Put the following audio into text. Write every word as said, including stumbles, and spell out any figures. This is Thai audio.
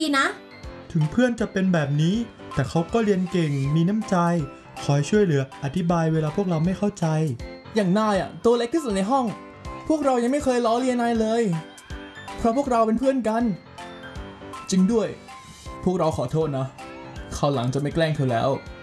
ดีนะถึงเพื่อนจะเป็นแบบนี้แต่เขาก็เรียนเก่งมีน้ำใจคอยช่วยเหลืออธิบายเวลาพวกเราไม่เข้าใจอย่างนายอ่ะตัวเล็กที่สุดในห้องพวกเรายังไม่เคยล้อเลียนนายเลยเพราะพวกเราเป็นเพื่อนกันจริงด้วยพวกเราขอโทษนะคราวหลังจะไม่แกล้งเธอแล้ว